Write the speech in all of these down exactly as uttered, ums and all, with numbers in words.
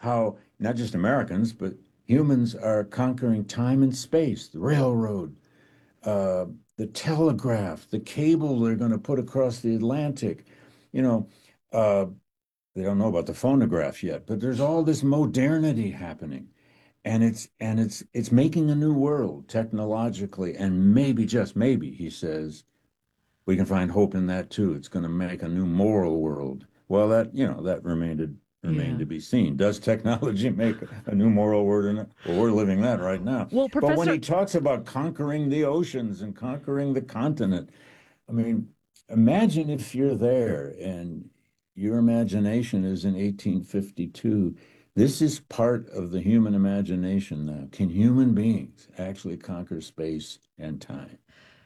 how not just Americans, but humans are conquering time and space, the railroad, uh, the telegraph, the cable they're going to put across the Atlantic. You know, uh, they don't know about the phonograph yet, but there's all this modernity happening, and it's and it's it's making a new world technologically, and maybe just maybe, he says, we can find hope in that too. It's going to make a new moral world. Well, that you know that remained remained Yeah. to be seen. Does technology make a new moral world? In it? Well, we're living that right now. Well, But when he Professor, talks about conquering the oceans and conquering the continent, I mean, imagine if you're there and your imagination is in eighteen fifty-two. This is part of the human imagination now. Can human beings actually conquer space and time?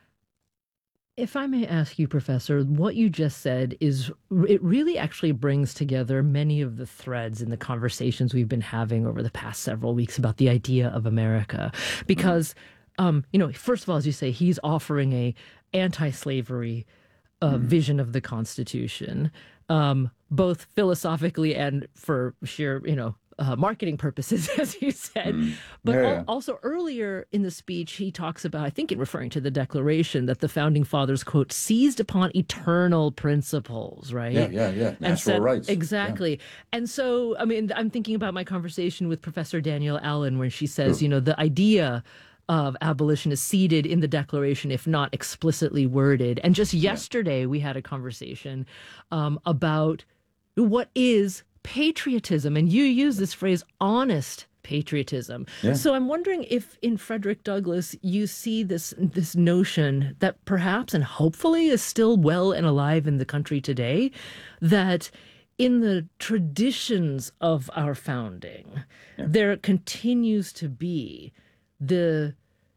if I may ask you, Professor, what you just said is it really actually brings together many of the threads in the conversations we've been having over the past several weeks about the idea of America. Mm, Because, um, you know, first of all, as you say, he's offering a anti-slavery uh, mm, vision of the Constitution, um, both philosophically and for sheer, you know, uh, marketing purposes, as you said. mm. But Yeah, al- yeah. also earlier in the speech, he talks about, I think in referring to the Declaration, that the founding fathers, quote, seized upon eternal principles, Yeah, right? yeah, yeah. And Natural said, rights. Yeah, exactly. And so, I mean, I'm thinking about my conversation with Professor Danielle Allen, where she says, true. you know, the idea of abolition is seated in the Declaration, if not explicitly worded. And just Yeah, yesterday, we had a conversation um, about what is patriotism. And you use this phrase, honest patriotism. yeah. So I'm wondering if in Frederick Douglass you see this this notion that perhaps and hopefully is still well and alive in the country today, that in the traditions of our founding, Yeah. there continues to be the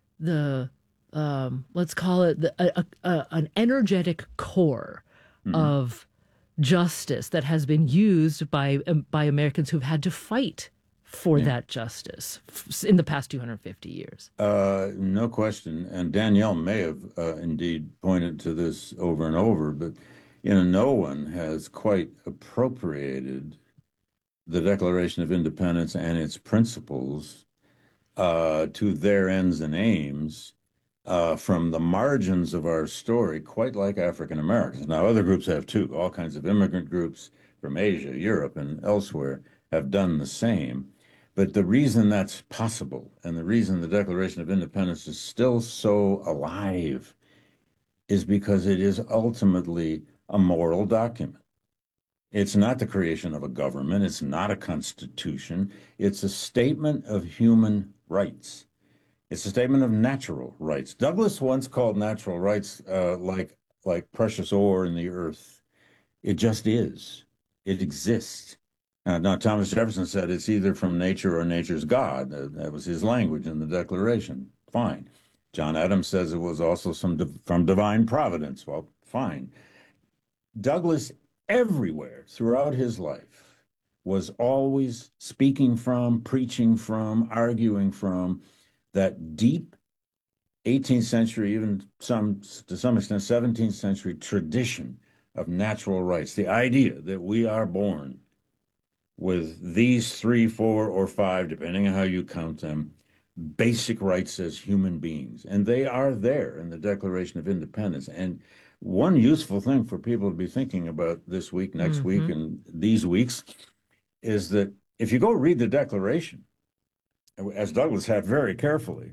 the um, let's call it the, a, a, an energetic core Hmm. of justice that has been used by um, by Americans who've had to fight for Yeah. that justice in the past two hundred fifty years. Uh, no question. And Danielle may have uh, indeed pointed to this over and over, but you know, no one has quite appropriated the Declaration of Independence and its principles uh, to their ends and aims uh, from the margins of our story, quite like African Americans. Now, other groups have too. All kinds of immigrant groups from Asia, Europe, and elsewhere have done the same. But the reason that's possible and the reason the Declaration of Independence is still so alive is because it is ultimately a moral document. It's not the creation of a government. It's not a constitution. It's a statement of human rights. It's a statement of natural rights. Douglass once called natural rights uh, like like precious ore in the earth. It just is. It exists. Uh, now, Thomas Jefferson said it's either from nature or nature's God. Uh, that was his language in the Declaration. Fine. John Adams says it was also some div from divine providence. Well, fine. Douglass, everywhere throughout his life, was always speaking from, preaching from, arguing from that deep eighteenth century, even some to some extent seventeenth century tradition of natural rights. The idea that we are born with these three, four, or five, depending on how you count them, basic rights as human beings. And they are there in the Declaration of Independence. And one useful thing for people to be thinking about this week, next week, Mm-hmm. and these weeks is that if you go read the Declaration, as Douglas had very carefully,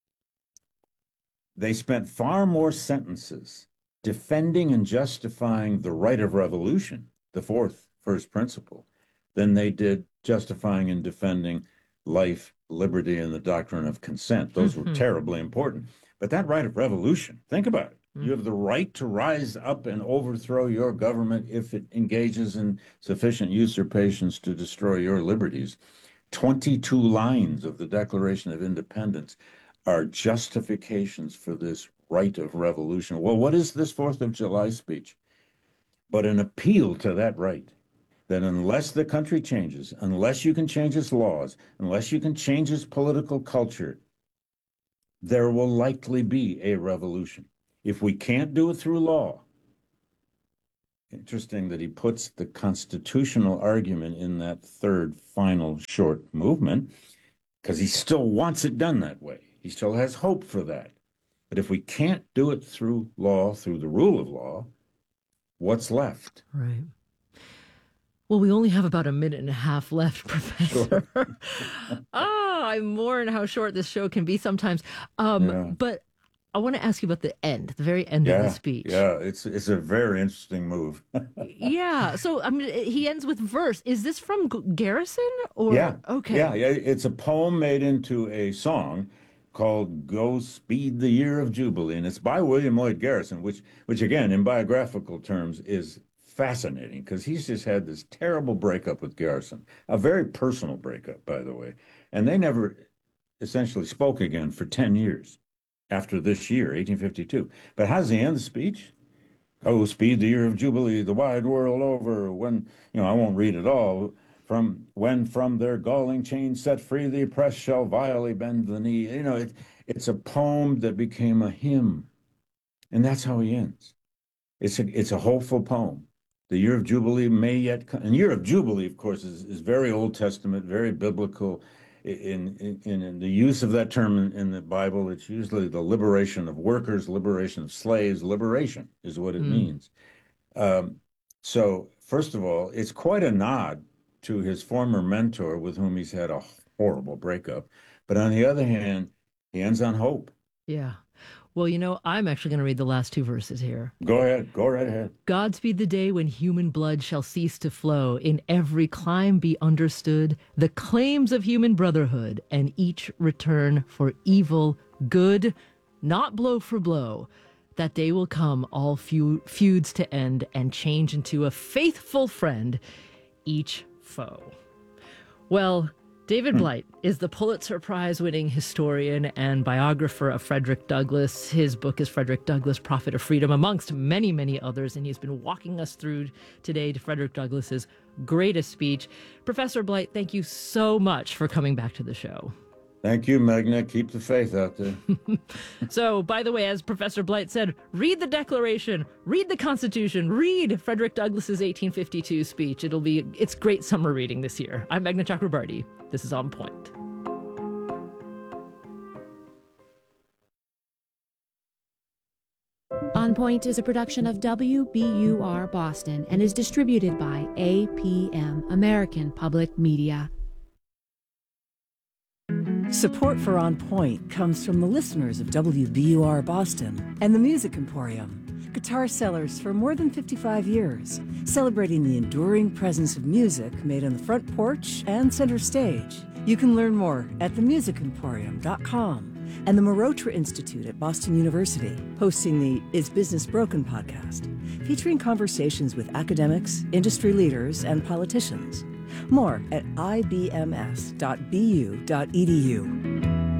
they spent far more sentences defending and justifying the right of revolution, the fourth first principle, than they did justifying and defending life, liberty, and the doctrine of consent. Those were Mm-hmm. terribly important. But that right of revolution, think about it. You have the right to rise up and overthrow your government if it engages in sufficient usurpations to destroy your liberties. twenty-two lines of the Declaration of Independence are justifications for this right of revolution. Well, what is this fourth of July speech? But an appeal to that right, that unless the country changes, unless you can change its laws, unless you can change its political culture, there will likely be a revolution. If we can't do it through law, interesting that he puts the constitutional argument in that third final short movement, because he still wants it done that way. He still has hope for that. But if we can't do it through law, through the rule of law, what's left? Right. Well, we only have about a minute and a half left, Professor. Sure. Ah, I mourn how short this show can be sometimes. Um, Yeah. But I want to ask you about the end, the very end of Yeah, the speech. yeah, it's it's a very interesting move. Yeah. So, I mean, he ends with verse. Is this from G- Garrison? Or Yeah, Okay. yeah, yeah. It's a poem made into a song called "Go Speed the Year of Jubilee," and it's by William Lloyd Garrison, which, which again, in biographical terms, is fascinating because he's just had this terrible breakup with Garrison, a very personal breakup, by the way, and they never essentially spoke again for ten years after this year, eighteen fifty-two. But how does he end the speech? "Oh, speed the year of Jubilee, the wide world over, when," you know, I won't read it all, "from when from their galling chains set free, the oppressed shall vilely bend the knee." You know, it, it's a poem that became a hymn. And that's how he ends. It's a, it's a hopeful poem. The year of Jubilee may yet come. And year of Jubilee, of course, is, is very Old Testament, very biblical. In, in, in the use of that term in, in the Bible, it's usually the liberation of workers, liberation of slaves. Liberation is what it Mm. means. Um, so, first of all, it's quite a nod to his former mentor with whom he's had a horrible breakup. But on the other hand, he ends on hope. Yeah. Well, you know, I'm actually going to read the last two verses here. Go ahead. Go right ahead. "Godspeed the day when human blood shall cease to flow, in every clime be understood the claims of human brotherhood, and each return for evil good, not blow for blow. That day will come, all feu- feuds to end, and change into a faithful friend, each foe." Well, David Blight is the Pulitzer Prize-winning historian and biographer of Frederick Douglass. His book is Frederick Douglass, Prophet of Freedom, amongst many, many others, and he's been walking us through today to Frederick Douglass's greatest speech. Professor Blight, thank you so much for coming back to the show. Thank you, Magna. Keep the faith out there. So, by the way, as Professor Blight said, read the Declaration, read the Constitution, read Frederick Douglass's eighteen fifty-two speech. It'll be, it's great summer reading this year. I'm Magna Chakrabarty. This is On Point. On Point is a production of W B U R Boston and is distributed by A P M, American Public Media. Support for On Point comes from the listeners of W B U R Boston and the Music Emporium, guitar sellers for more than fifty-five years, celebrating the enduring presence of music made on the front porch and center stage. You can learn more at the music emporium dot com and the Marotra Institute at Boston University, hosting the Is Business Broken podcast, featuring conversations with academics, industry leaders, and politicians. More at I B M S dot B U dot E D U.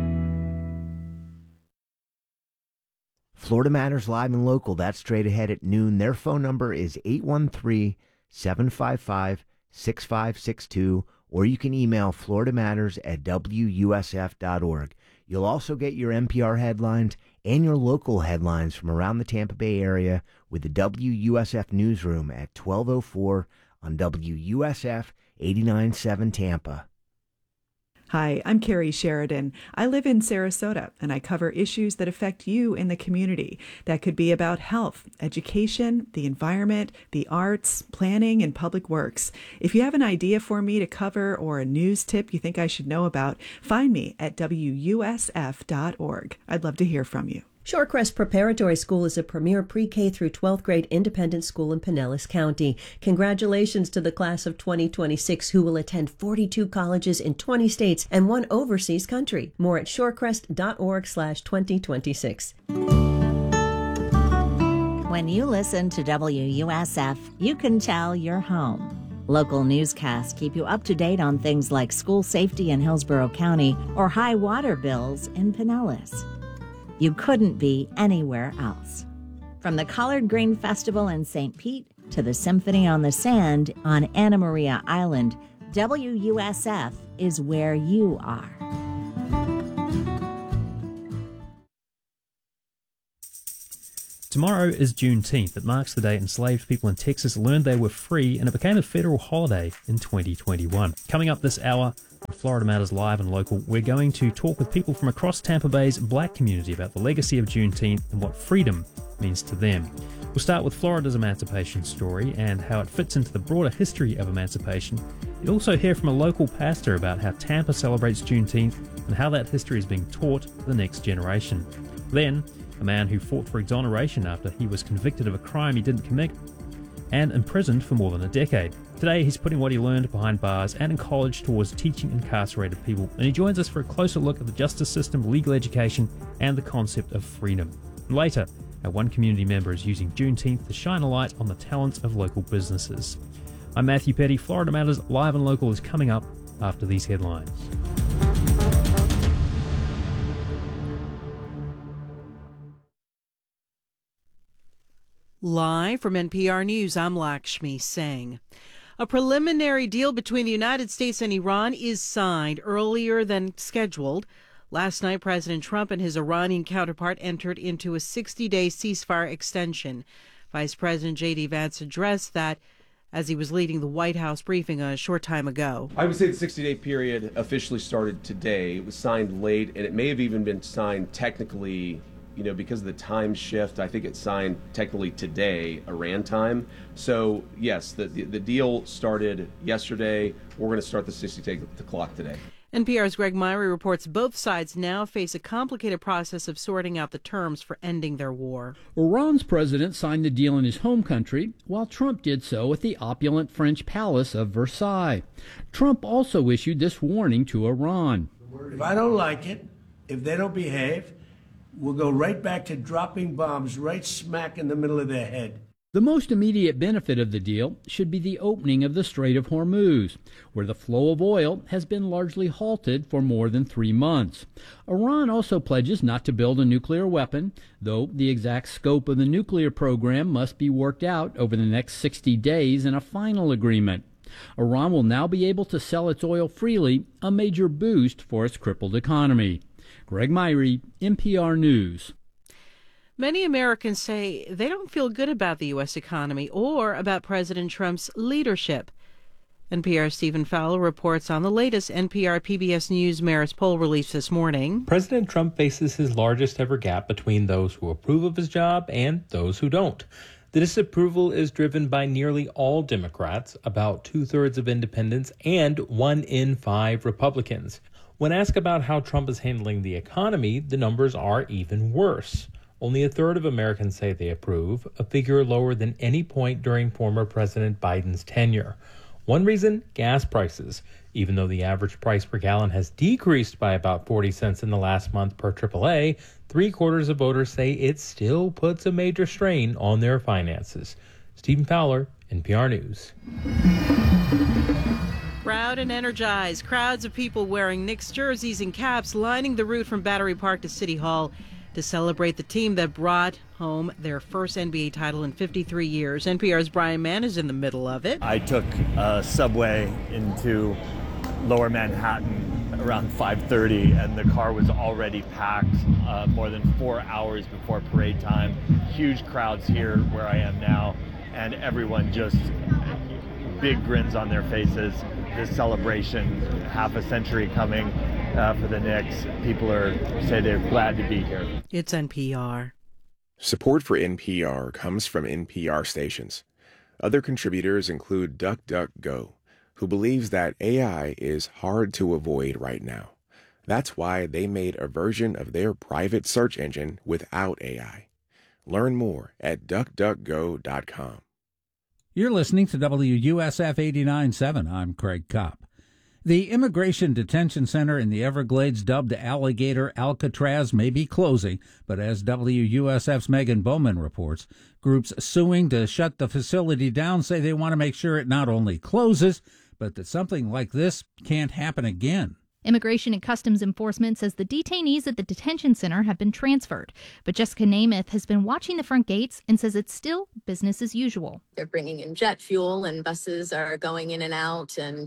Florida Matters Live and Local, that's straight ahead at noon. Their phone number is eight one three, seven five five, six five six two, or you can email florida matters at W U S F dot org. You'll also get your N P R headlines and your local headlines from around the Tampa Bay area with the W U S F Newsroom at twelve oh four on W U S F eighty-nine point seven Tampa. Hi, I'm Carrie Sheridan. I live in Sarasota, and I cover issues that affect you in the community. That could be about health, education, the environment, the arts, planning, and public works. If you have an idea for me to cover or a news tip you think I should know about, find me at W U S F dot org. I'd love to hear from you. Shorecrest Preparatory School is a premier pre-K through twelfth grade independent school in Pinellas County. Congratulations to the class of twenty twenty-six who will attend forty-two colleges in twenty states and one overseas country. More at shorecrest dot org slash twenty twenty-six. When you listen to W U S F, you can tell you're home. Local newscasts keep you up to date on things like school safety in Hillsborough County or high water bills in Pinellas. You couldn't be anywhere else. From the Collard Green Festival in Saint Pete to the Symphony on the Sand on Anna Maria Island, W U S F is where you are. Tomorrow is Juneteenth. It marks the day enslaved people in Texas learned they were free, and it became a federal holiday in twenty twenty-one. Coming up this hour, on Florida Matters Live and Local, we're going to talk with people from across Tampa Bay's black community about the legacy of Juneteenth and what freedom means to them. We'll start with Florida's emancipation story and how it fits into the broader history of emancipation. You'll also hear from a local pastor about how Tampa celebrates Juneteenth and how that history is being taught to the next generation. Then, a man who fought for exoneration after he was convicted of a crime he didn't commit and imprisoned for more than a decade. Today, he's putting what he learned behind bars and in college towards teaching incarcerated people, and he joins us for a closer look at the justice system, legal education, and the concept of freedom. And later, our one community member is using Juneteenth to shine a light on the talents of local businesses. I'm Matthew Petty. Florida Matters Live and Local is coming up after these headlines. Live from N P R News, I'm Lakshmi Singh. A preliminary deal between the United States and Iran is signed earlier than scheduled. Last night, President Trump and his Iranian counterpart entered into a sixty-day ceasefire extension. Vice President J D. Vance addressed that as he was leading the White House briefing a short time ago. I would say the sixty-day period officially started today. It was signed late, and it may have even been signed technically, you know, because of the time shift. I think it's signed technically today, Iran time. So, yes, the, the, the deal started yesterday. We're going to start the sixty-day clock today. N P R's Greg Myrie reports both sides now face a complicated process of sorting out the terms for ending their war. Iran's president signed the deal in his home country, while Trump did so at the opulent French palace of Versailles. Trump also issued this warning to Iran. If I don't like it, if they don't behave, we'll go right back to dropping bombs right smack in the middle of their head. The most immediate benefit of the deal should be the opening of the Strait of Hormuz, where the flow of oil has been largely halted for more than three months. Iran also pledges not to build a nuclear weapon, though the exact scope of the nuclear program must be worked out over the next sixty days in a final agreement. Iran will now be able to sell its oil freely, a major boost for its crippled economy. Greg Myrie, N P R News. Many Americans say they don't feel good about the U S economy or about President Trump's leadership. N P R's Stephen Fowler reports on the latest N P R P B S News Marist poll released this morning. President Trump faces his largest ever gap between those who approve of his job and those who don't. The disapproval is driven by nearly all Democrats, about two-thirds of independents, and one in five Republicans. When asked about how Trump is handling the economy, the numbers are even worse. Only a third of Americans say they approve, a figure lower than any point during former President Biden's tenure. One reason? Gas prices. Even though the average price per gallon has decreased by about forty cents in the last month per triple A, three quarters of voters say it still puts a major strain on their finances. Stephen Fowler, N P R News. Proud and energized, crowds of people wearing Knicks jerseys and caps lining the route from Battery Park to City Hall to celebrate the team that brought home their first N B A title in fifty-three years. N P R's Brian Mann is in the middle of it. I took a subway into Lower Manhattan around five thirty, and the car was already packed uh, more than four hours before parade time. Huge crowds here where I am now, and everyone just big grins on their faces. This celebration, half a century coming uh, for the Knicks. People are say they're glad to be here. It's N P R. Support for N P R comes from N P R stations. Other contributors include DuckDuckGo, who believes that A I is hard to avoid right now. That's why they made a version of their private search engine without A I. Learn more at duck duck go dot com. You're listening to W U S F eighty-nine point seven. I'm Craig Kopp. The Immigration Detention Center in the Everglades, dubbed Alligator Alcatraz, may be closing, but as W U S F's Megan Bowman reports, groups suing to shut the facility down say they want to make sure it not only closes, but that something like this can't happen again. Immigration and Customs Enforcement says the detainees at the detention center have been transferred. But Jessica Namath has been watching the front gates and says it's still business as usual. They're bringing in jet fuel and buses are going in and out, and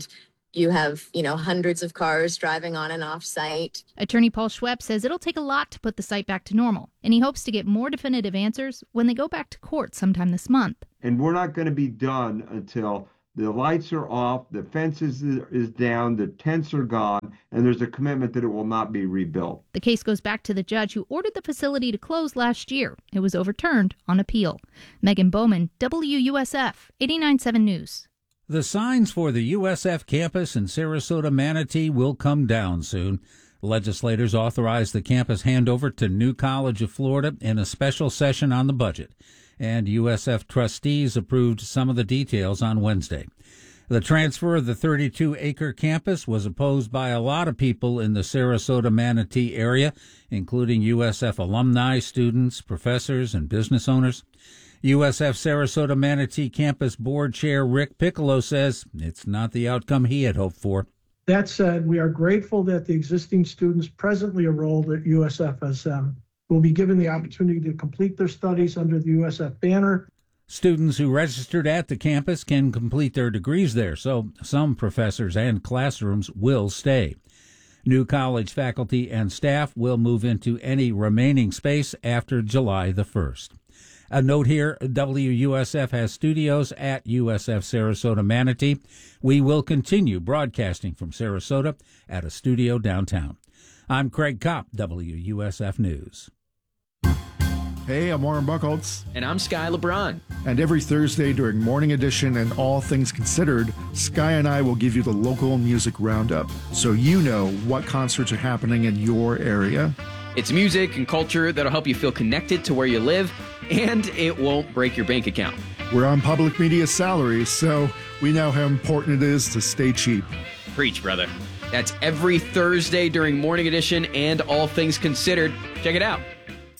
You have, you know, hundreds of cars driving on and off site. Attorney Paul Schwepp says it'll take a lot to put the site back to normal, and he hopes to get more definitive answers when they go back to court sometime this month. And we're not going to be done until the lights are off, the fences is down, the tents are gone, and there's a commitment that it will not be rebuilt. The case goes back to the judge who ordered the facility to close last year. It was overturned on appeal. Megan Bowman, W U S F, eighty-nine point seven News. The signs for the U S F campus in Sarasota Manatee will come down soon. Legislators authorized the campus handover to New College of Florida in a special session on the budget, and U S F trustees approved some of the details on Wednesday. The transfer of the thirty-two acre campus was opposed by a lot of people in the Sarasota Manatee area, including U S F alumni, students, professors, and business owners. U S F Sarasota Manatee Campus Board Chair Rick Piccolo says it's not the outcome he had hoped for. That said, we are grateful that the existing students presently enrolled at U S F S M will be given the opportunity to complete their studies under the U S F banner. Students who registered at the campus can complete their degrees there, so some professors and classrooms will stay. New College faculty and staff will move into any remaining space after July the first. A note here, W U S F has studios at U S F Sarasota Manatee. We will continue broadcasting from Sarasota at a studio downtown. I'm Craig Kopp, W U S F News. Hey, I'm Warren Buckholtz. And I'm Sky LeBron. And every Thursday during Morning Edition and All Things Considered, Sky and I will give you the local music roundup so you know what concerts are happening in your area. It's music and culture that'll help you feel connected to where you live, and it won't break your bank account. We're on public media salaries, so we know how important it is to stay cheap. Preach, brother. That's every Thursday during Morning Edition and All Things Considered. Check it out.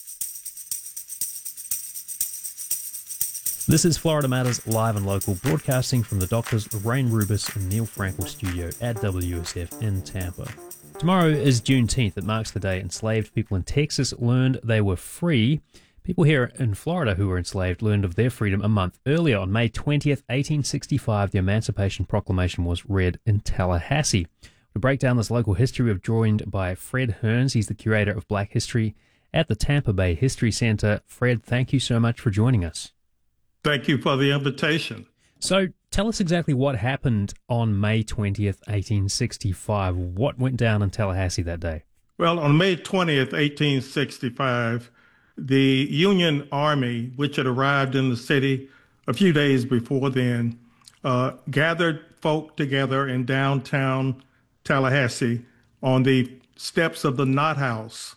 This is Florida Matters Live and Local, broadcasting from the doctors Lorraine Rubis and Neil Frankel studio at W S F in Tampa. Tomorrow is Juneteenth. It marks the day enslaved people in Texas learned they were free. People here in Florida who were enslaved learned of their freedom a month earlier. On May twentieth, eighteen sixty-five, the Emancipation Proclamation was read in Tallahassee. To break down this local history, we're joined by Fred Hearns. He's the curator of Black History at the Tampa Bay History Center. Fred, thank you so much for joining us. Thank you for the invitation. So tell us exactly what happened on May twentieth, eighteen sixty-five. What went down in Tallahassee that day? Well, on May twentieth, eighteen sixty-five, the Union Army, which had arrived in the city a few days before then, uh, gathered folk together in downtown Tallahassee on the steps of the Knott House.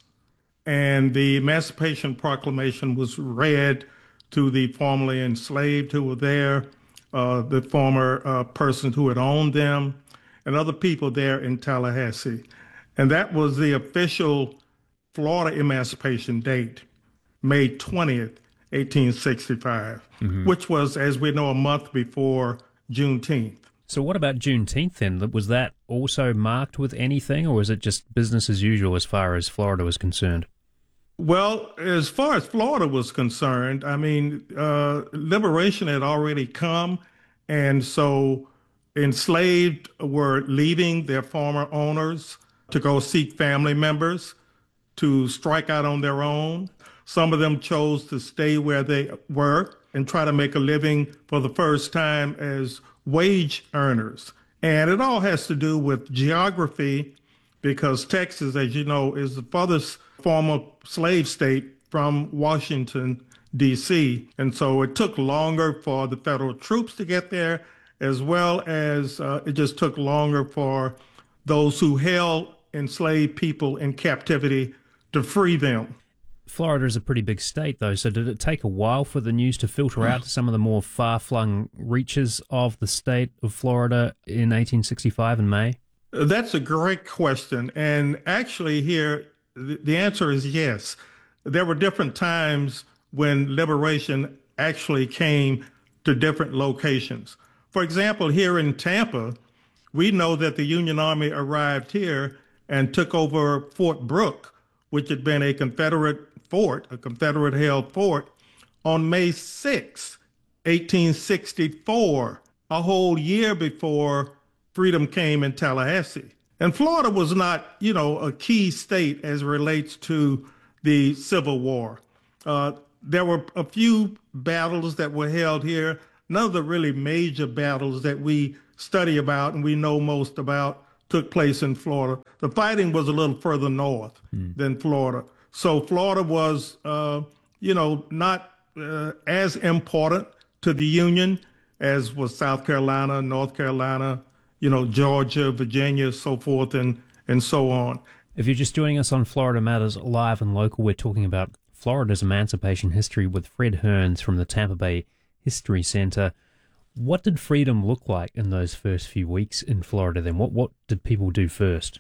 And the Emancipation Proclamation was read to the formerly enslaved who were there, uh, the former uh, persons who had owned them, and other people there in Tallahassee. And that was the official Florida emancipation date, May twentieth, eighteen sixty-five, mm-hmm. which was, as we know, a month before Juneteenth. So what about Juneteenth then? Was that also marked with anything, or was it just business as usual as far as Florida was concerned? Well, as far as Florida was concerned, I mean, uh, liberation had already come, and so enslaved were leaving their former owners to go seek family members, to strike out on their own. Some of them chose to stay where they were and try to make a living for the first time as wage earners. And it all has to do with geography, because Texas, as you know, is the furthest former slave state from Washington, D C. And so it took longer for the federal troops to get there, as well as uh, it just took longer for those who held enslaved people in captivity to free them. Florida is a pretty big state, though, so did it take a while for the news to filter out to some of the more far-flung reaches of the state of Florida in eighteen sixty-five in May? That's a great question. And actually here, the answer is yes. There were different times when liberation actually came to different locations. For example, here in Tampa, we know that the Union Army arrived here and took over Fort Brooke, which had been a Confederate fort, a Confederate-held fort, on May sixth, eighteen sixty-four, a whole year before freedom came in Tallahassee. And Florida was not, you know, a key state as it relates to the Civil War. Uh, there were a few battles that were held here. None of the really major battles that we study about and we know most about took place in Florida. The fighting was a little further north mm. than Florida. So Florida was, uh, you know, not uh, as important to the Union as was South Carolina, North Carolina, you know, Georgia, Virginia, so forth, and, and so on. If you're just joining us on Florida Matters Live and Local, we're talking about Florida's emancipation history with Fred Hearns from the Tampa Bay History Center. What did freedom look like in those first few weeks in Florida then? What what did people do first?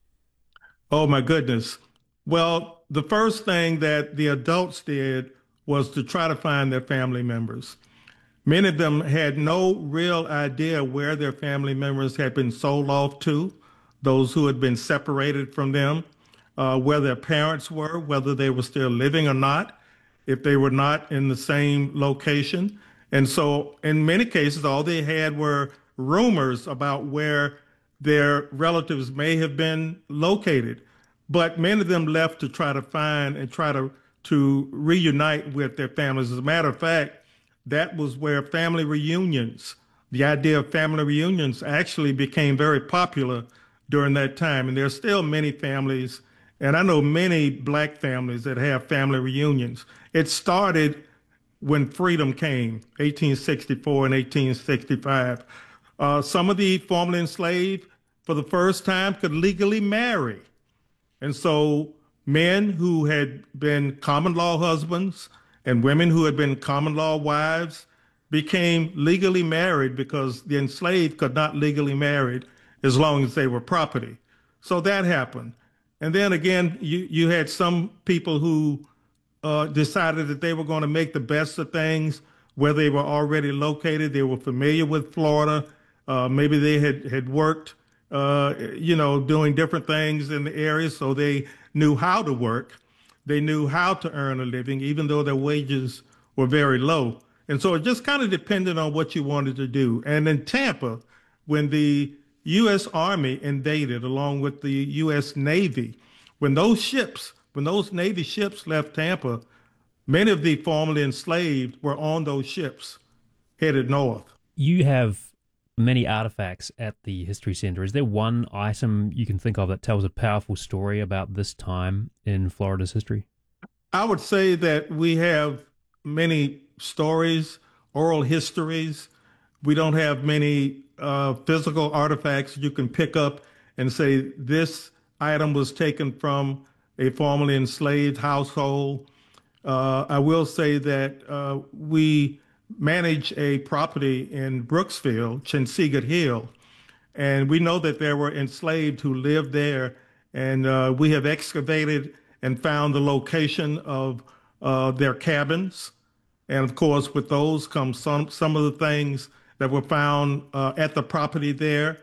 Oh, my goodness. Well, the first thing that the adults did was to try to find their family members. Many of them had no real idea where their family members had been sold off to, those who had been separated from them, uh, where their parents were, whether they were still living or not, if they were not in the same location. And so in many cases, all they had were rumors about where their relatives may have been located. But many of them left to try to find and try to, to reunite with their families. As a matter of fact, that was where family reunions, the idea of family reunions actually became very popular during that time. And there are still many families, and I know many black families that have family reunions. It started when freedom came, eighteen sixty-four and eighteen sixty-five. Uh, some of the formerly enslaved, for the first time, could legally marry. And so men who had been common law husbands and women who had been common law wives became legally married because the enslaved could not legally marry as long as they were property. So that happened. And then again, you, you had some people who uh, decided that they were going to make the best of things where they were already located. They were familiar with Florida. Uh, maybe they had, had worked, uh, you know, doing different things in the area, so they knew how to work. They knew how to earn a living, even though their wages were very low. And so it just kind of depended on what you wanted to do. And in Tampa, when the U S Army invaded along with the U S Navy, when those ships, when those Navy ships left Tampa, many of the formerly enslaved were on those ships headed north. You have many artifacts at the History Center. Is there one item you can think of that tells a powerful story about this time in Florida's history? I would say that we have many stories, oral histories. We don't have many uh, physical artifacts you can pick up and say this item was taken from a formerly enslaved household. Uh, I will say that uh, we manage a property in Brooksville, Chinsegut Hill, and we know that there were enslaved who lived there, and uh, we have excavated and found the location of uh, their cabins. And of course, with those come some, some of the things that were found uh, at the property there.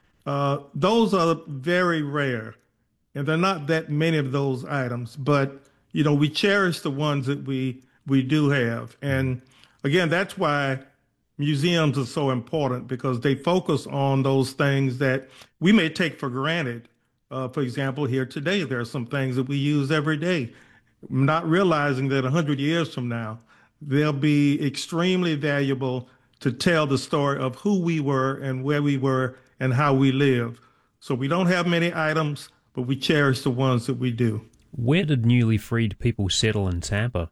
Uh, those are very rare, and there are not that many of those items, but you know, we cherish the ones that we, we do have. And again, that's why museums are so important, because they focus on those things that we may take for granted. Uh, for example, here today, there are some things that we use every day, not realizing that one hundred years from now, they'll be extremely valuable to tell the story of who we were and where we were and how we live. So we don't have many items, but we cherish the ones that we do. Where did newly freed people settle in Tampa?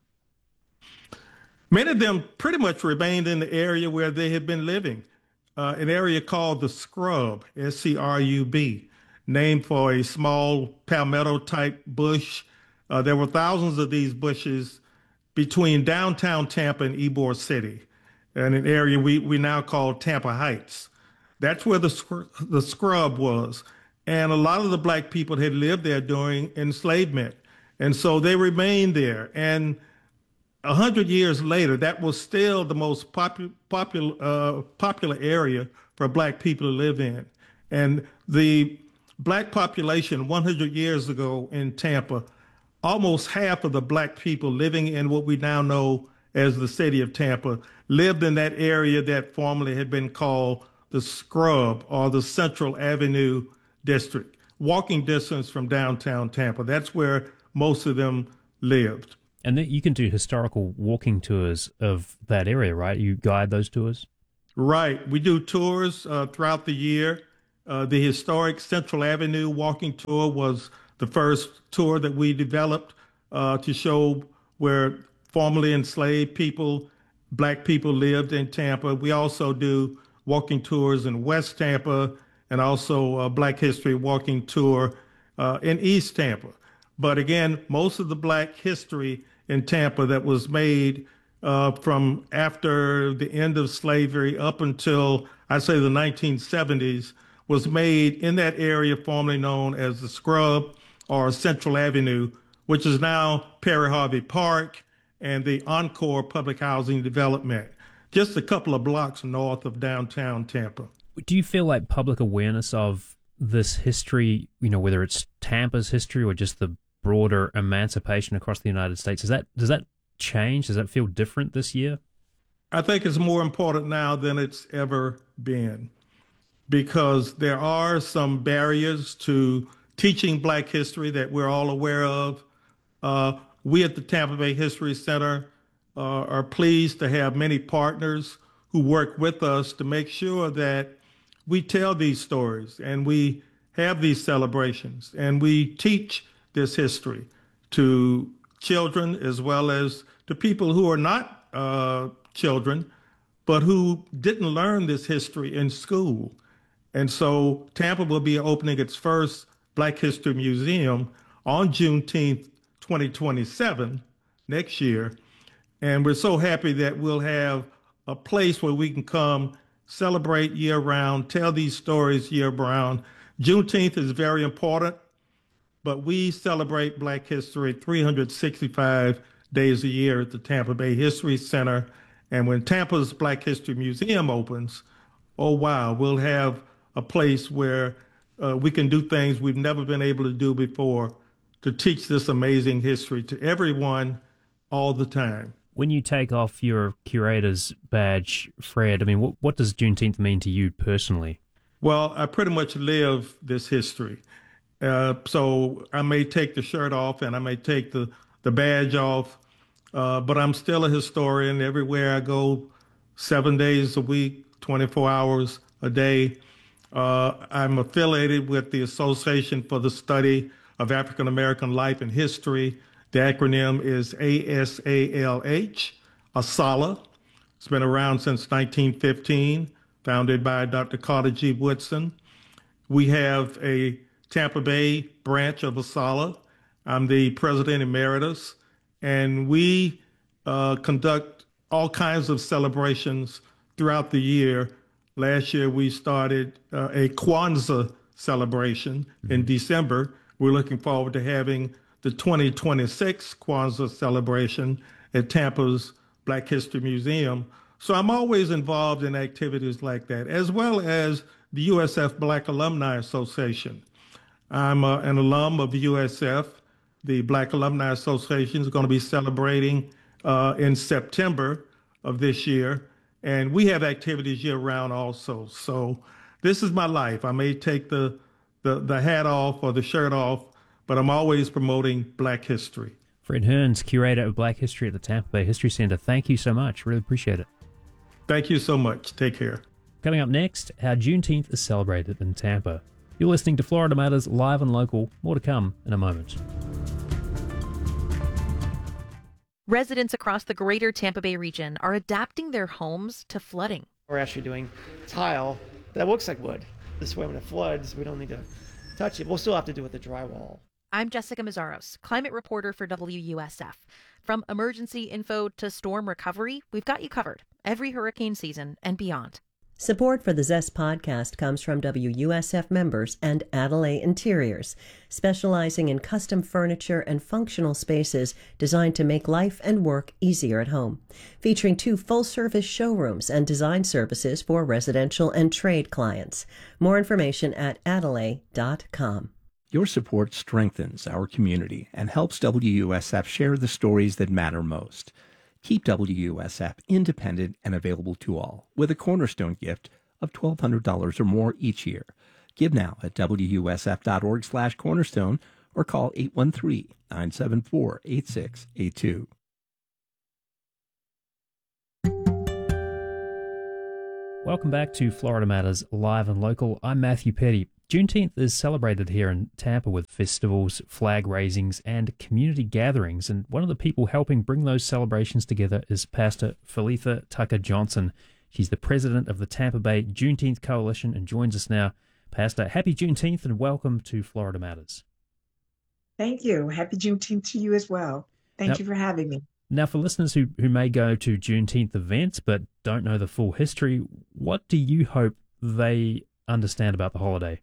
Many of them pretty much remained in the area where they had been living, uh, an area called the Scrub, S C R U B, named for a small palmetto-type bush. Uh, there were thousands of these bushes between downtown Tampa and Ybor City, and an area we, we now call Tampa Heights. That's where the, scr- the Scrub was. And a lot of the black people had lived there during enslavement. And so they remained there. And a hundred years later, that was still the most popu- popular, uh, popular area for black people to live in. And the black population one hundred years ago in Tampa, almost half of the black people living in what we now know as the city of Tampa lived in that area that formerly had been called the the Scrub or the Central Avenue district, walking distance from downtown Tampa. That's where most of them lived. And then you can do historical walking tours of that area, right? You guide those tours? Right. We do tours uh, throughout the year. Uh, the historic Central Avenue walking tour was the first tour that we developed uh, to show where formerly enslaved people, Black people lived in Tampa. We also do walking tours in West Tampa and also a Black History walking tour uh, in East Tampa. But again, most of the Black history in Tampa that was made uh, from after the end of slavery up until, I'd say, the nineteen seventies was made in that area formerly known as the Scrub or Central Avenue, which is now Perry Harvey Park and the Encore Public Housing Development, just a couple of blocks north of downtown Tampa. Do you feel like public awareness of this history, you know, whether it's Tampa's history or just the broader emancipation across the United States, is that does that change? Does that feel different this year? I think it's more important now than it's ever been, because there are some barriers to teaching Black history that we're all aware of. Uh, we at the Tampa Bay History Center uh, are pleased to have many partners who work with us to make sure that we tell these stories and we have these celebrations and we teach this history to children as well as to people who are not uh, children, but who didn't learn this history in school. And so Tampa will be opening its first Black History Museum on Juneteenth, twenty twenty-seven, next year. And we're so happy that we'll have a place where we can come celebrate year round, tell these stories year round. Juneteenth is very important, but we celebrate Black history three hundred sixty-five days a year at the Tampa Bay History Center. And when Tampa's Black History Museum opens, oh wow, we'll have a place where uh, we can do things we've never been able to do before to teach this amazing history to everyone all the time. When you take off your curator's badge, Fred, I mean, what, what does Juneteenth mean to you personally? Well, I pretty much live this history. Uh, so I may take the shirt off and I may take the, the badge off, uh, but I'm still a historian everywhere I go, seven days a week, twenty-four hours a day. Uh, I'm affiliated with the Association for the Study of African American Life and History. The acronym is A S A L H, ASALH. It's been around since nineteen fifteen, founded by Doctor Carter G. Woodson. We have a Tampa Bay branch of ASALH. I'm the president emeritus, and we uh, conduct all kinds of celebrations throughout the year. Last year, we started uh, a Kwanzaa celebration mm-hmm. in December. We're looking forward to having the twenty twenty-six Kwanzaa celebration at Tampa's Black History Museum. So I'm always involved in activities like that, as well as the U S F Black Alumni Association. I'm uh, an alum of the U S F. The Black Alumni Association is going to be celebrating uh, in September of this year, and we have activities year-round also. So this is my life. I may take the, the, the hat off or the shirt off, but I'm always promoting Black history. Fred Hearns, curator of Black History at the Tampa Bay History Center, thank you so much. Really appreciate it. Thank you so much. Take care. Coming up next, how Juneteenth is celebrated in Tampa. You're listening to Florida Matters live and local. More to come in a moment. Residents across the greater Tampa Bay region are adapting their homes to flooding. We're actually doing tile that looks like wood. This way when it floods, we don't need to touch it. We'll still have to do it with the drywall. I'm Jessica Mazzaros, climate reporter for W U S F. From emergency info to storm recovery, we've got you covered every hurricane season and beyond. Support for the Zest podcast comes from W U S F members and Adelaide Interiors, specializing in custom furniture and functional spaces designed to make life and work easier at home. Featuring two full-service showrooms and design services for residential and trade clients. More information at adelaide dot com. Your support strengthens our community and helps W U S F share the stories that matter most. Keep W U S F independent and available to all with a cornerstone gift of twelve hundred dollars or more each year. Give now at W U S F dot org slash cornerstone or call eight one three, nine seven four, eight six eight two. Welcome back to Florida Matters Live and Local. I'm Matthew Petty. Juneteenth is celebrated here in Tampa with festivals, flag raisings, and community gatherings. And one of the people helping bring those celebrations together is Pastor Philitha Tucker Johnson. She's the president of the Tampa Bay Juneteenth Coalition and joins us now. Pastor, happy Juneteenth and welcome to Florida Matters. Thank you. Happy Juneteenth to you as well. Thank Now- you for having me. Now, for listeners who, who may go to Juneteenth events but don't know the full history, what do you hope they understand about the holiday?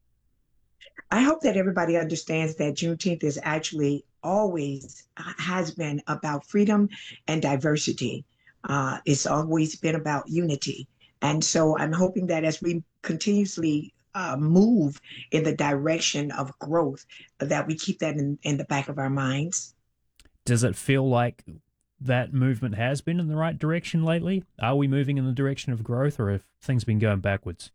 I hope that everybody understands that Juneteenth is actually always has been about freedom and diversity. Uh, it's always been about unity. And so I'm hoping that as we continuously uh, move in the direction of growth, that we keep that in, in the back of our minds. Does it feel like that movement has been in the right direction lately? Are we moving in the direction of growth, or have things been going backwards?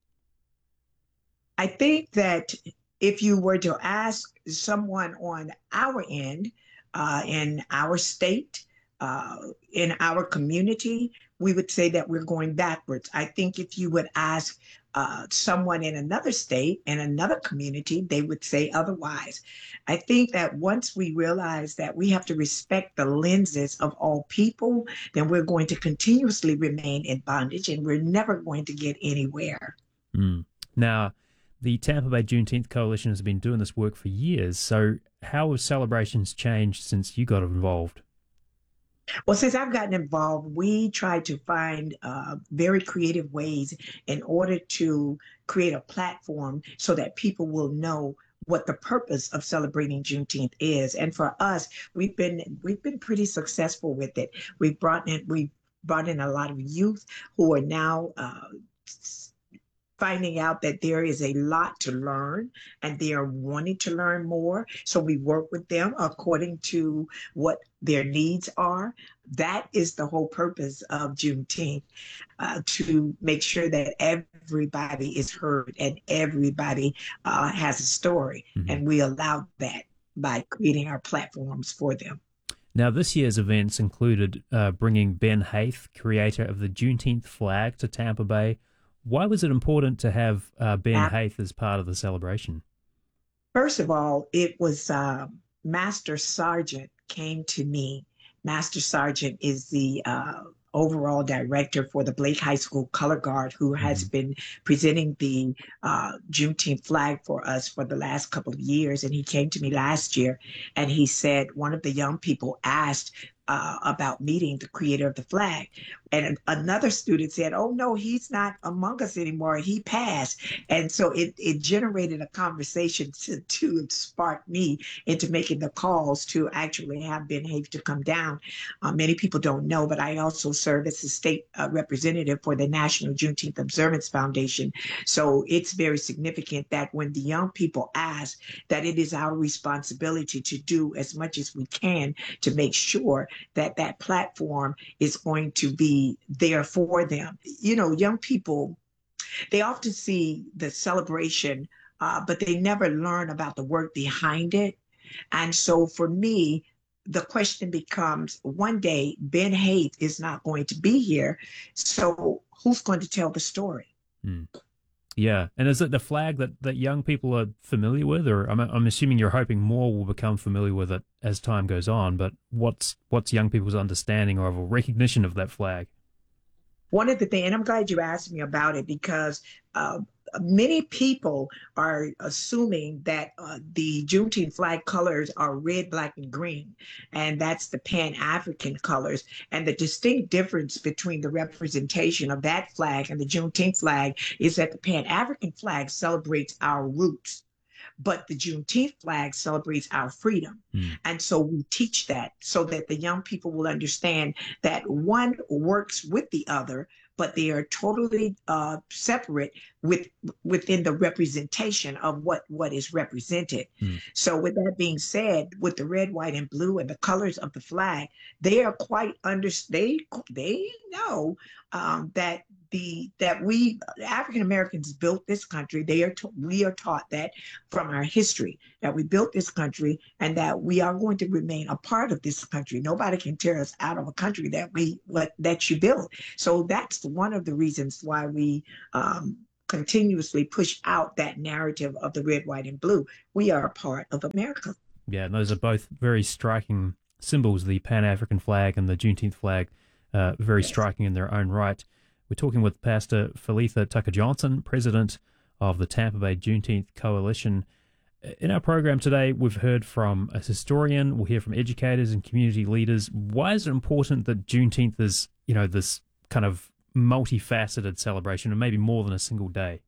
I think that if you were to ask someone on our end, uh, in our state, uh, in our community, we would say that we're going backwards. I think if you would ask uh, someone in another state, in another community, they would say otherwise. I think that once we realize that we have to respect the lenses of all people, then we're going to continuously remain in bondage and we're never going to get anywhere. Mm. Now, the Tampa Bay Juneteenth Coalition has been doing this work for years. So how have celebrations changed since you got involved? Well, since I've gotten involved, we try to find uh, very creative ways in order to create a platform so that people will know what the purpose of celebrating Juneteenth is. And for us, we've been we've been pretty successful with it. We've brought in we brought in a lot of youth who are now uh, finding out that there is a lot to learn and they are wanting to learn more. So we work with them according to what their needs are. That is the whole purpose of Juneteenth, uh, to make sure that everybody is heard and everybody uh, has a story. Mm-hmm. And we allow that by creating our platforms for them. Now, this year's events included uh, bringing Ben Haith, creator of the Juneteenth flag, to Tampa Bay. Why was it important to have uh, Ben uh, Haith as part of the celebration? First of all, it was uh, Master Sergeant came to me. Master Sergeant is the uh, overall director for the Blake High School Color Guard, who mm-hmm. has been presenting the uh, Juneteenth flag for us for the last couple of years. And he came to me last year and he said one of the young people asked Uh, about meeting the creator of the flag. And another student said, oh, no, he's not among us anymore. He passed. And so it, it generated a conversation to, to spark me into making the calls to actually have Ben Haith to come down. Uh, many people don't know, but I also serve as the state uh, representative for the National Juneteenth Observance Foundation. So it's very significant that when the young people ask, that it is our responsibility to do as much as we can to make sure that that platform is going to be there for them. You know, young people, they often see the celebration, uh, but they never learn about the work behind it. And so for me, the question becomes, one day, Ben Haith is not going to be here. So who's going to tell the story? Mm. Yeah. And is it the flag that, that young people are familiar with? Or I'm, I'm assuming you're hoping more will become familiar with it as time goes on. But what's what's young people's understanding or recognition of that flag? One of the things, and I'm glad you asked me about it, because uh, many people are assuming that uh, the Juneteenth flag colors are red, black, and green, and that's the Pan-African colors. And the distinct difference between the representation of that flag and the Juneteenth flag is that the Pan-African flag celebrates our roots, but the Juneteenth flag celebrates our freedom. Mm. And so we teach that so that the young people will understand that one works with the other, but they are totally uh, separate with within the representation of what, what is represented. Mm. So with that being said, with the red, white, and blue and the colors of the flag, they are quite under, they, they know um, that the that we African Americans built this country. They are ta- we are taught that from our history that we built this country and that we are going to remain a part of this country. Nobody can tear us out of a country that we what that you built. So that's one of the reasons why we um, continuously push out that narrative of the red, white, and blue. We are a part of America. Yeah, and those are both very striking symbols, the Pan-African flag and the Juneteenth flag, uh, very yes. striking in their own right. We're talking with Pastor Philitha Tucker Johnson, president of the Tampa Bay Juneteenth Coalition. In our program today, we've heard from a historian, we'll hear from educators and community leaders. Why is it important that Juneteenth is, you know, this kind of multifaceted celebration and maybe more than a single day?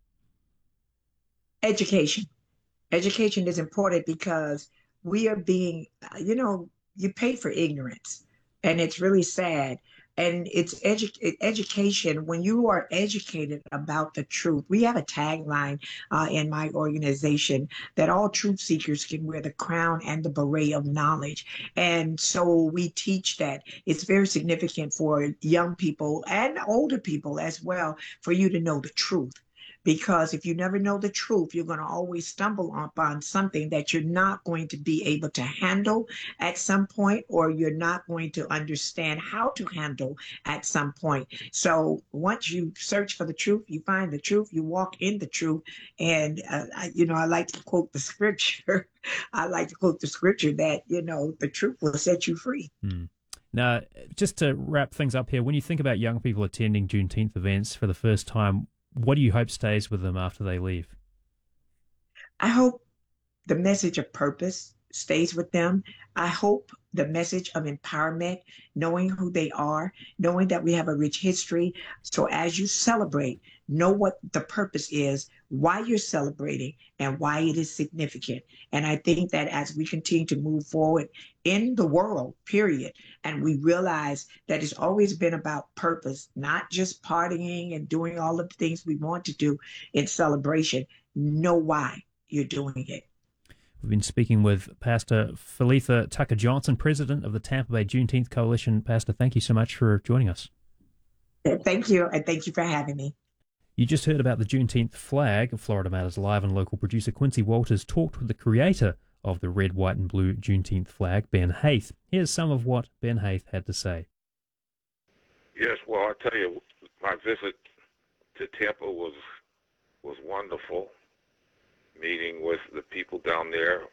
Education. Education is important because we are being, you know, you pay for ignorance, and it's really sad. And it's edu- education. When you are educated about the truth, we have a tagline uh, in my organization that all truth seekers can wear the crown and the beret of knowledge. And so we teach that it's very significant for young people and older people as well for you to know the truth. Because if you never know the truth, you're going to always stumble upon something that you're not going to be able to handle at some point, or you're not going to understand how to handle at some point. So once you search for the truth, you find the truth, you walk in the truth. And, uh, I, you know, I like to quote the scripture. I like to quote the scripture that, you know, the truth will set you free. Hmm. Now, just to wrap things up here, when you think about young people attending Juneteenth events for the first time, what do you hope stays with them after they leave? I hope the message of purpose stays with them. I hope the message of empowerment, knowing who they are, knowing that we have a rich history. So as you celebrate, know what the purpose is, why you're celebrating, and why it is significant. And I think that as we continue to move forward in the world, period, and we realize that it's always been about purpose, not just partying and doing all of the things we want to do in celebration, know why you're doing it. We've been speaking with Pastor Philitha Tucker Johnson, president of the Tampa Bay Juneteenth Coalition. Pastor, thank you so much for joining us. Thank you, and thank you for having me. You just heard about the Juneteenth flag. Florida Matters Live and local producer Quincy Walters talked with the creator of the red, white and blue Juneteenth flag, Ben Haith. Here's some of what Ben Haith had to say. Yes, well, I tell you, my visit to Tampa was was wonderful. Meeting with the people down there,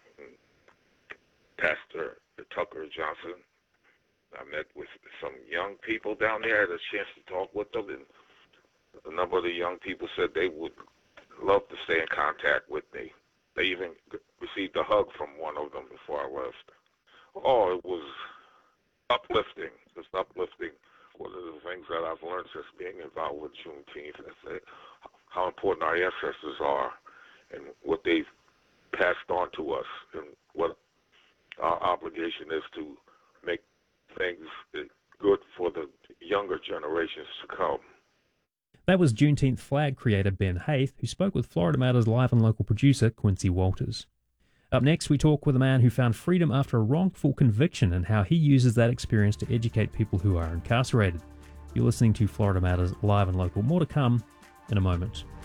Pastor Tucker Johnson. I met with some young people down there. I had a chance to talk with them, and a number of the young people said they would love to stay in contact with me. They even received a hug from one of them before I left. Oh, it was uplifting, just uplifting. One of the things that I've learned since being involved with Juneteenth is how important our ancestors are and what they've passed on to us, and what our obligation is to make things good for the younger generations to come. That was Juneteenth flag creator Ben Haith, who spoke with Florida Matters Live and local producer Quincy Walters. Up next, we talk with a man who found freedom after a wrongful conviction and how he uses that experience to educate people who are incarcerated. You're listening to Florida Matters Live and local. More to come in a moment.